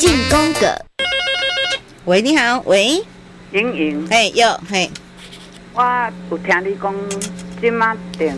进攻个。喂，你好，喂， 莹莹， 嘿，有，嘿， 我有听你讲，即马订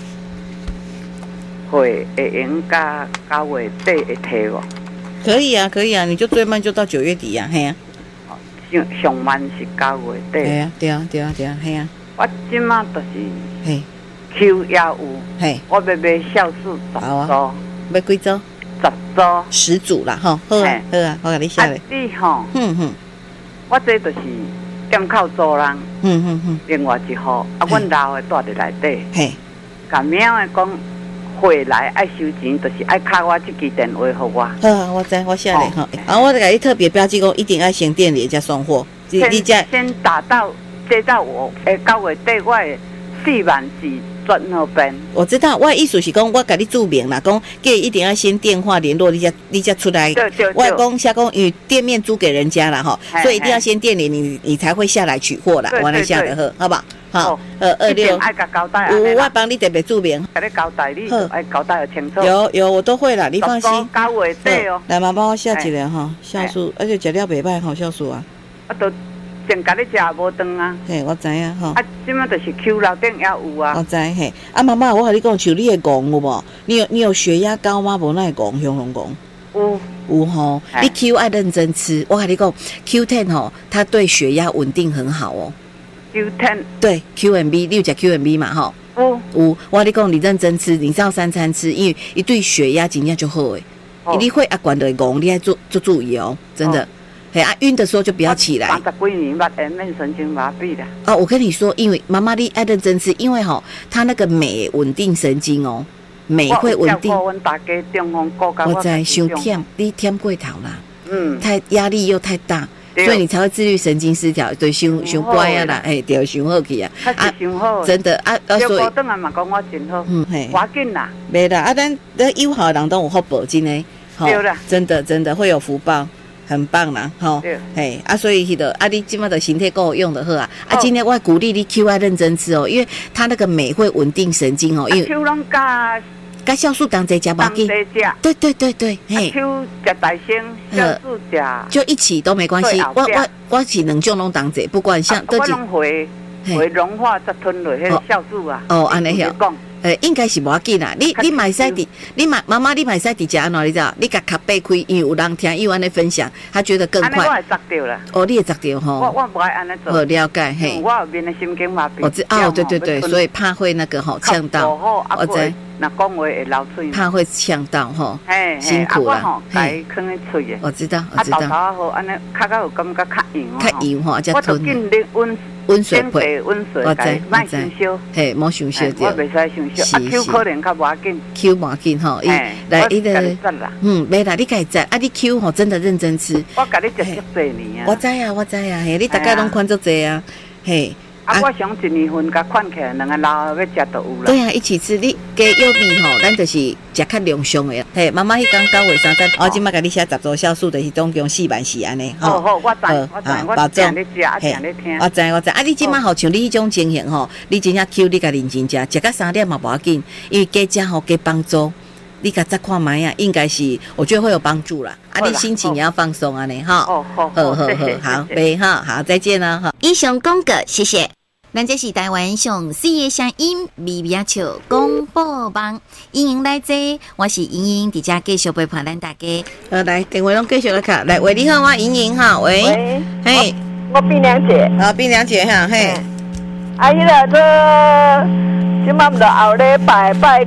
会用到9月底会提哦。 可以啊，可以啊，你就最慢就到9月底啊，嘿啊， 上慢是9月底。 对啊，对啊，对啊，对啊，嘿啊， 我即马就是嘿， Q 也有， 嘿， 我要买酵素10组， 要几组 10组 ？10组啦，吼，好啊，好啊，我给你写咧。 你吼，我这就是店口做人，另外一户，阮老的住伫内底， 嘿， 甲喵的讲回来爱收钱，就是爱敲我这支电话给我。 好啊，我知，我写咧吼。我给你特别标记讲，一定要先店里才送货。你先打到接到我9月底，我的4万是转那边。 我知道，我的意思是讲，我给你注明啦，讲给一定要先电话联络你才出来。 对。 我讲下讲，因为店面租给人家了哈，所以一定要先店里你才会下来取货啦。我来下的好，好不好？好，26。 爱甲交代。 我帮你特别注明。 甲你交代，你爱交代的清楚。 有，我都会啦，你放心。 9月底哦。 来嘛，帮我下一个哈，酵素，而且食了袂歹吼，酵素啊。 我都先甲你食无长啊。 嘿，我知影吼。 即马就是 Q 楼顶也有啊。 我知嘿。妈妈，我和你讲，像你的戆有无？你有血压高吗？无那戆，胸拢戆。有吼。你 Q 爱认真吃，我和你讲 ，Q10 吼，它对血压稳定很好哦。 Q10 对 QMB， 你有吃 QMB 嘛？吼。有。我和你讲，你认真吃，你是要3餐吃，因为一对血压真正就好诶。你会管的戆，你要做注意哦，真的。嘿晕的时候就不要起来。 30几年面神经麻痹的。 我跟你说，因为妈妈你爱认真吃，因为它那个镁稳定神经哦，镁会稳定。我知，伤忝，你忝过头啦。太压力又太大，所以你才会自律神经失调，对，伤乖啊啦，对，伤好去啊。 伤好。 真的所以。 等下嘛讲我真好。嘿。赶紧啦。 没啦，咱友好的人都有福报，真的。 对啦。 真的会有福报。很棒啦，吼，嘿，所以你今麦的身体够有用的好啊，今天我鼓励你 Q 要认真吃哦，因为它那个镁会稳定神经哦，因为 Q 拢加酵素当这加吧，对， 嘿 ，Q 加大星，酵素加就一起都没关系，我是2种拢当这，不管像我拢会融化再吞落迄个酵素啊， 安尼晓。应该是无要紧啦。你买使滴，妈妈你买使滴食安怎？你知道？你甲卡背开，因为有人听有安尼分享，他觉得更快。 我会摘掉啦。 你会摘掉吼？ 我不爱安尼做。 了解嘿。 我有面的神经麻痹。 我知对，所以怕会那个呛到。我知。 那讲话会流嘴。 怕会呛到吼。辛苦啦。 嘿，放喺嘴的。 我知道。 豆好安尼，较有感觉较痒。 较痒吼，才吞。 我就尽力温水配， 温水，我知，莫伤烧， 嘿，莫伤烧掉。 我袂使伤烧，Q 可能较无要紧 ，Q 无要紧吼， 来伊个， 没啦，你家己食，你 Q 吼真的认真吃。 我甲你食足侪年啊。 我知啊，嘿，你大概拢款足侪啊，嘿。 我想1年份甲款起来，2个老要食都有啦。 对啊，一起吃。你加幼米吼，咱就是食较良相的。嘿，妈妈迄天9月3日，我今麦甲你写10组酵素，就是总共4万4安尼。 好，我知，我听你食，听你听。 我知。你今麦吼像你迄种情形吼，你真正 Q 你甲认真食，食到3点嘛无要紧，因为加食吼加帮助。你甲再看卖啊，应该是我觉得会有帮助啦。你心情也要放松啊，你哈。好，呗哈，好，再见了哈。 以上广告，谢谢。咱这是台湾上4个声音微微笑广播网，莹莹来这，我是莹莹，伫遮继续陪伴咱大家。 来电话拢继续来卡，来喂，你好，我莹莹哈，喂，嘿， 我冰凉姐， 冰凉姐哈，嘿， 啊，迄个这，即满就后礼拜拜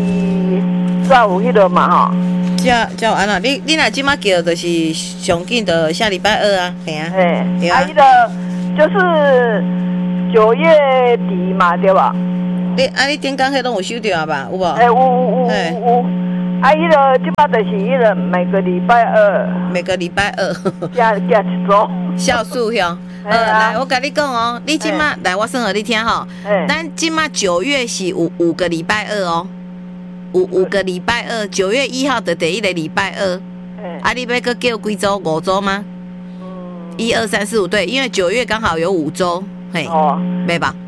2，才有迄个嘛吼。 叫安那，你若即马叫就是上紧的下礼拜2啊，嘿啊， 嘿，啊，迄个就是9月底嘛，对吧？ 你顶工迄拢有收到吧？有无？ 有。啊，迄个即摆就是迄个每个礼拜2加一组酵素哟。来，我跟你讲哦，你即马来，我算互你听吼。咱即马9月是有5个礼拜2哦，有5个礼拜2，9月1号的第一个礼拜2。你要搁叫几周？5周吗？1、2、3、4、5，对，因为9月刚好有5周。嘿，没吧？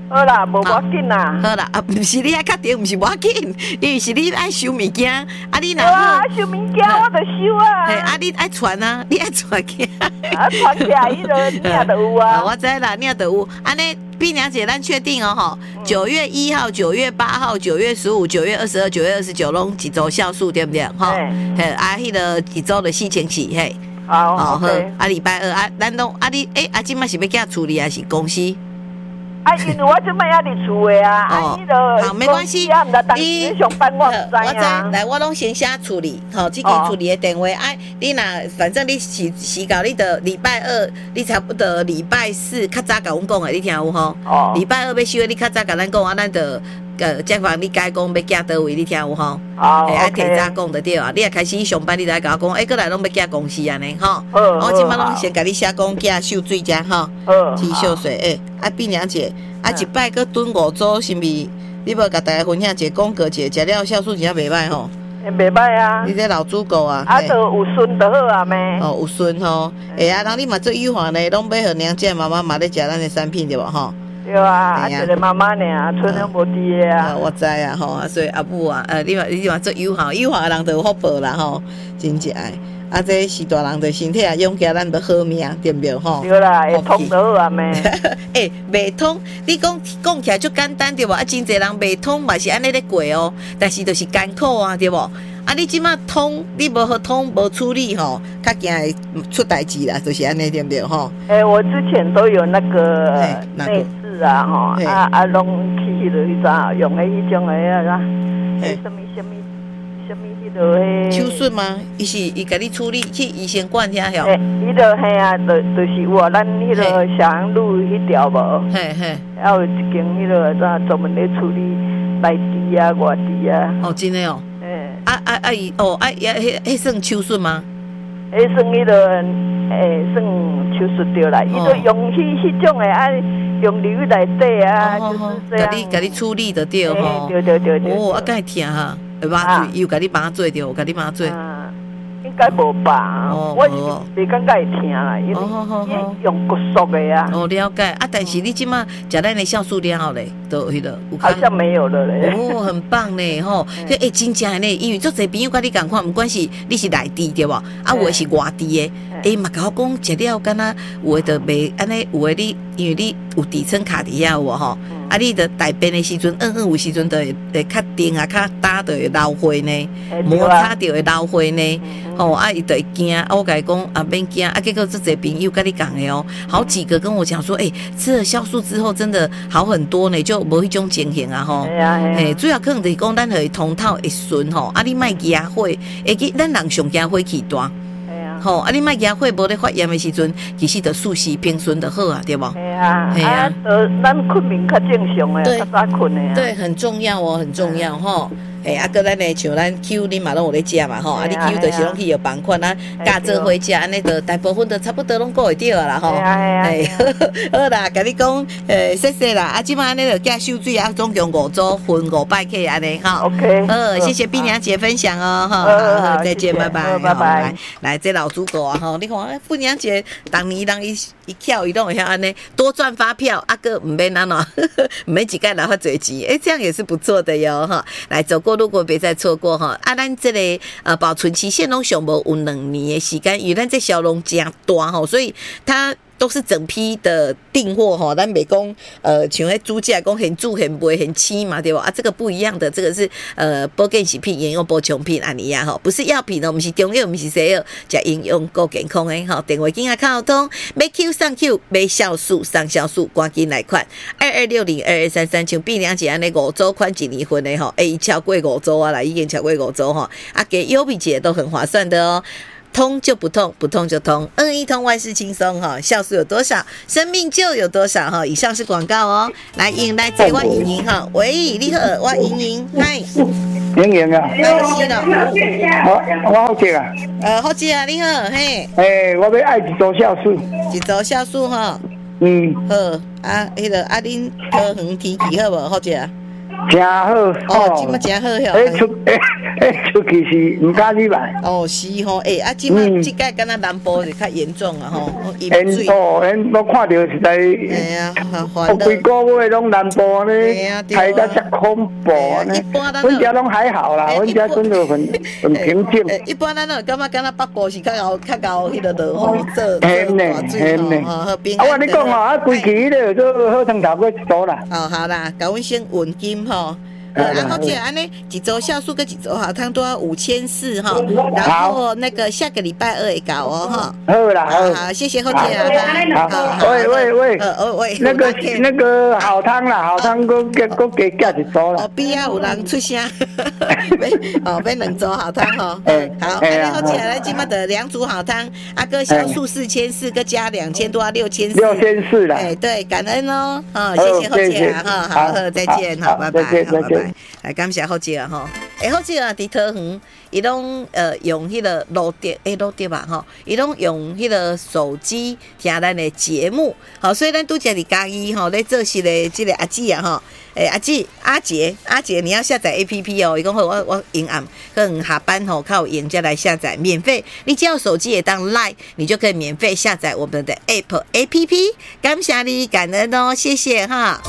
好啦，无要紧啦。 好啦，不是你爱确定，不是要紧，因为是你爱收物件，你若好收物件我就收啊。 嘿，你爱传啊，你爱传起来。传起来，迄个领就有啊。 我知啦，领就有。安尼，碧娘姐，咱确定哦吼，9月1号、9月8号、9月15、9月22、9月29拢一周酵素，对不对？吼，嘿，迄个一周的4000起，嘿。好，礼拜二咱拢你今麦是要寄处理还是公司？ 因为我即摆也伫厝诶啊， 好，没关系， 你上班我知啊。 来，我拢先写处理，这个处理的电话，你若反正你时到你的礼拜二，你差不多礼拜四较早甲阮讲诶，你听有吼？礼拜二要收，你较早甲咱讲，咱就这方你改讲要寄倒位，你听有吼？爱提早讲就对啊。你也开始上班，你来甲我讲，过来拢要寄公司安尼吼。我即摆拢先甲你写讲寄秀水遮吼，去秀水碧娘姐，一摆搁炖5组，是毋是？你无甲大家分享一下，讲过一下，食了酵素真袂歹吼。 袂歹啊！ 你这老猪狗啊！ 就有孙就好啊咩？ 有孙吼，然后你嘛做优化呢，拢买互娘家妈妈嘛咧食咱的产品对无吼？ 对啊，一个妈妈呢，村拢无伫的啊。 我知啊吼，所以阿母啊，你嘛做优化的人就有福报啦吼，真正诶。这是大人的身体啊，用起来咱就好命，对不对吼？ 对啦，会通就好啊咩？ 袂通，你讲起来就简单对无？真侪人袂通嘛是安尼咧过哦，但是就是艰苦啊，对无？你即马通，你无好通，无处理吼，较惊会出代志啦，就是安尼对不对吼？ 我之前都有那个内痔啊吼，拢去迄个用的迄种的啦，什么。 手术吗？伊甲你处理去医生管遐晓。 迄个嘿啊，就是有啊，咱迄个小航路迄条无。嘿。还有一间迄个专门咧处理内痔啊、外痔啊。 真的哦。迄算手术吗？ 迄算迄个算手术对啦。伊就用迄种的用流内底啊，就是这样。甲你处理就对吼。 对。 敢会疼哈？麻醉，又甲你麻醉着，甲你麻醉。 应该无吧？我是袂感觉会疼啦，因为用骨素的啊。 了解但是你即马食咱的酵素了后咧，都迄个好像没有了咧。 很棒咧吼！真正咧，因为做侪朋友甲你共款，不管是你是内地对无？有的是外地的，嘛甲我讲食了，敢若有的就袂安尼，有的你因为你有底层卡伫遐有无吼？你的大便的时阵，有时阵就会较硬啊，较打就会流血呢，摩擦就会流血呢。伊就会惊，我甲伊讲免惊，结果这些朋友跟你讲的哦，好几个跟我讲说，吃了酵素之后真的好很多呢，就无迄种情形啊吼。主要可能就是讲咱会通透会顺吼，你莫压火，咱人上惊火气大。你莫压火，无咧发炎的时阵，其实就顺时平顺就好啊，对无？ 咱困眠较正常的，较早困的。 对，很重要哦，很重要吼。个咱咧像咱 Q 你嘛拢有咧食嘛吼，你 Q 就是拢去药房款加做伙食，安尼就大部分都差不多拢顾会着啦吼。好啦，甲你讲，谢谢啦，即摆安尼就加收水总共5组，分5摆去安尼吼。 OK， 谢谢碧娘姐分享哦，好，再见，拜拜。来，这老猪狗啊吼，你看碧娘姐当年人一跳一动会像安尼多赚发票，个唔免安怎，唔免一概拿发侪钱，这样也是不错的哟哈。来走过路过别再错过哈。咱这个保存期限拢上无有2年的时间，因为咱这小笼真大吼，所以它都是整批的订货哈，咱袂讲像迄猪价讲很煮很卖很轻嘛，对吧？这个不一样的，这个是保健食品、营养补充品安尼呀哈，不是药品哦，不是中药，不是西药，食营养够健康的哈。电话紧啊靠通，买 Q 上 Q， 买酵素上酵素，赶紧来款22602233，像碧娘姐安尼5周款1年份的哈，超过5周啊啦，已经超过5周哈，给优比姐都很划算的哦。通就不痛，不痛就通，1通万事轻松哈。酵素有多少，生命就有多少哈。以上是广告哦。来，迎来这我莹莹哈，喂，你好，我莹莹，嗨， 莹莹啊， 是了， 我好姐啊， 好姐啊，你好，嘿， 我要爱一组酵素 ，1组酵素哈，好，迄个恁桃园天气好无，好姐啊？ 真好哦，即马真好哟。 出去是唔敢去买。 哦，是吼，即马即届敢若南部是较严重啊吼，淹水。 我看到实在。 哎呀， 我规个月拢南部呢，开得遮恐怖呢。阮家拢还好啦，阮家真的很平静。 一般咱都感觉敢若北部是较高迄个落雨做大水吼，平安。 我你讲哦，规期咧做好汤头过一组啦。 哦，好啦，甲阮先稳金吼。然后这安尼一周酵素跟一周好汤都要5400哈，然后那个下个礼拜2会搞哦哈。 好啦， 好，谢谢后姐啊。 好，喂，那个好汤啦，好汤我加一组啦。 哦，必要有人出声，要2组好汤吼。好，安尼后姐咱今麦的2组好汤，个酵素4400，个加2000多，6400。 6400啦。 对，感恩哦。谢谢后姐啊，好，再见，好，拜拜，拜拜。来感谢好姐啊吼，好姐啊，伫桃园，伊拢用迄个录碟吧吼，伊拢用迄个手机听咱的节目，好，所以咱拄则伫家己吼咧做事的即个阿姊啊吼，阿姐，你要下载 APP 哦，伊讲好，我用暗，可能下班吼靠用再来下载，免费，你只要手机也当 Line， 你就可以免费下载我们的 APP， 感谢你，感恩哦，谢谢哈。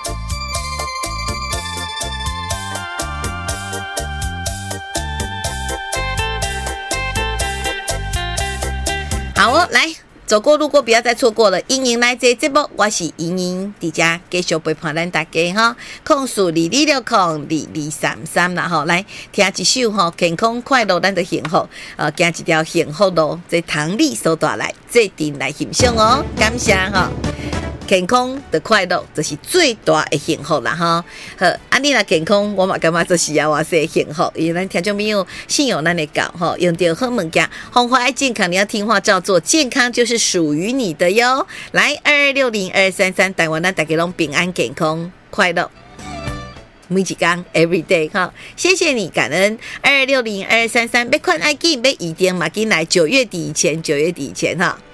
好哦，来走过路过，不要再错过了。莹莹来这节目，我是莹莹，伫遮继续陪伴咱大家哈。控诉22602233啦吼，来听一首吼，健康快乐，咱就幸福。行一条幸福路，这糖力所带来，这定来欣赏哦。感谢哈。健康的快乐就是最大的幸福啦哈！好，你若健康，我嘛感觉就是也我是幸福。因为咱听众朋友信用咱的教哈，用到好物件，红花爱健康，你要听话照做，健康就是属于你的哟。来，22602233，台湾咱大家拢平安健康快乐。每一天 every day 哈，谢谢你，感恩22602233，要看爱紧，要一定嘛紧来，9月底以前哈。